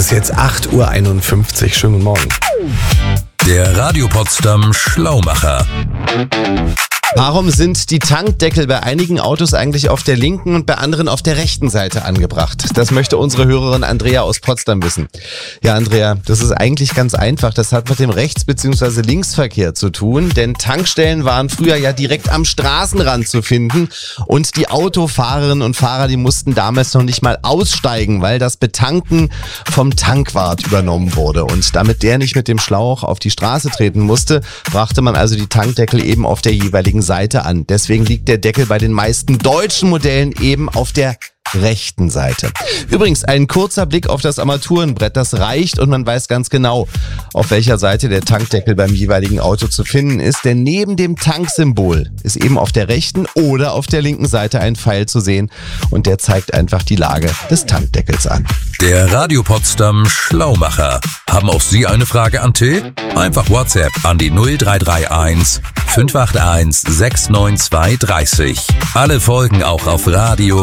ist jetzt 8:51 Uhr. Schönen guten Morgen. Der Radio Potsdam Schlaumacher. Warum sind die Tankdeckel bei einigen Autos eigentlich auf der linken und bei anderen auf der rechten Seite angebracht? Das möchte unsere Hörerin Andrea aus Potsdam wissen. Ja, Andrea, das ist eigentlich ganz einfach. Das hat mit dem Rechts- bzw. Linksverkehr zu tun, denn Tankstellen waren früher ja direkt am Straßenrand zu finden und die Autofahrerinnen und Fahrer, die mussten damals noch nicht mal aussteigen, weil das Betanken vom Tankwart übernommen wurde. Und damit der nicht mit dem Schlauch auf die Straße treten musste, brachte man also die Tankdeckel eben auf der jeweiligen Seite an. Deswegen liegt der Deckel bei den meisten deutschen Modellen eben auf der rechten Seite. Übrigens, ein kurzer Blick auf das Armaturenbrett, das reicht und man weiß ganz genau, auf welcher Seite der Tankdeckel beim jeweiligen Auto zu finden ist, denn neben dem Tanksymbol ist eben auf der rechten oder auf der linken Seite ein Pfeil zu sehen und der zeigt einfach die Lage des Tankdeckels an. Der Radio Potsdam Schlaumacher. Haben auch Sie eine Frage an Till? Einfach WhatsApp an die 0331 581 69230. Alle Folgen auch auf radio-p-online.de.